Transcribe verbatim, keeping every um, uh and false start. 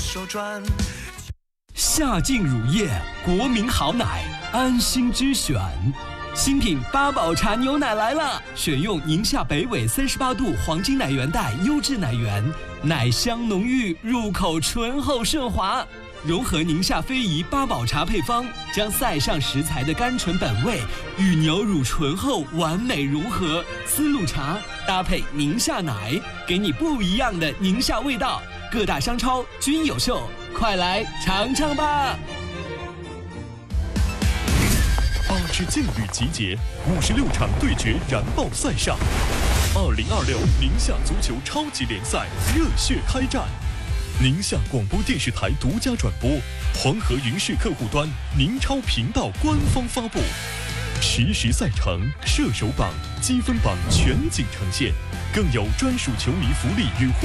手转。 夏劲乳业，国民好奶，安心之选。新品八宝茶牛奶来了，选用宁夏北纬三十八度黄金奶源带优质奶源，奶香浓郁，入口醇厚顺滑。融合宁夏非遗八宝茶配方，将塞上食材的甘醇本味与牛乳醇厚完美融合。丝路茶搭配宁夏奶，给你不一样的宁夏味道。各大商超均有售，快来尝尝吧！ 八支劲旅集结，五十六场对决燃爆赛上。二零二六宁夏足球超级联赛热血开战，宁夏广播电视台独家转播，黄河云视客户端宁超频道官方发布，实时赛程、射手榜、积分榜全景呈现，更有专属球迷福利与。